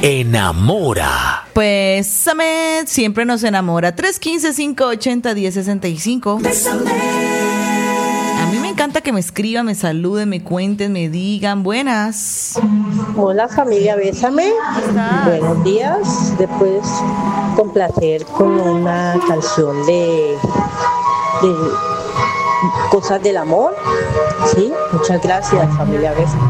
enamora. Pues Bésame siempre nos enamora. 315-580-1065. Bésame. A mí me encanta que me escriban, me saluden, me cuenten, me digan buenas. Hola familia Bésame. Buenos días. Después complacer con una canción de Cosas del Amor. Sí, muchas gracias familia Bésame.